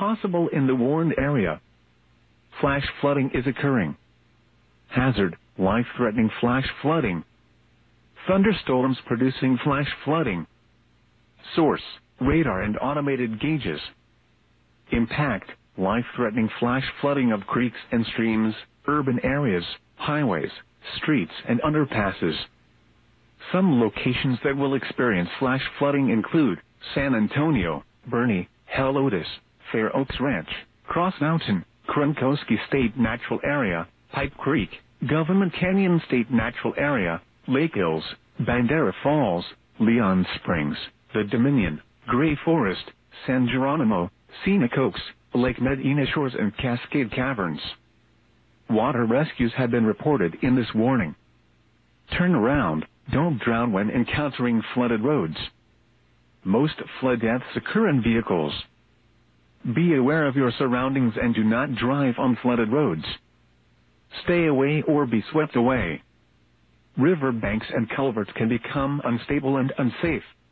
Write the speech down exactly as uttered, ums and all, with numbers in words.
possible in the warned area. Flash flooding is occurring. Hazard, life-threatening flash flooding. Thunderstorms producing flash flooding. Source, radar and automated gauges. Impact, life-threatening flash flooding of creeks and streams, urban areas, highways, streets and underpasses. Some locations that will experience flash flooding include San Antonio, Boerne, Helotes, Fair Oaks Ranch, Cross Mountain, Kronkoski State Natural Area, Pipe Creek, Government Canyon State Natural Area, Lake Hills, Bandera Falls, Leon Springs, The Dominion, Gray Forest, San Geronimo, Scenic Oaks, Lake Medina Shores and Cascade Caverns. Water rescues have been reported in this warning. Turn around, don't drown when encountering flooded roads. Most flood deaths occur in vehicles. Be aware of your surroundings and do not drive on flooded roads. Stay away or be swept away. River banks and culverts can become unstable and unsafe.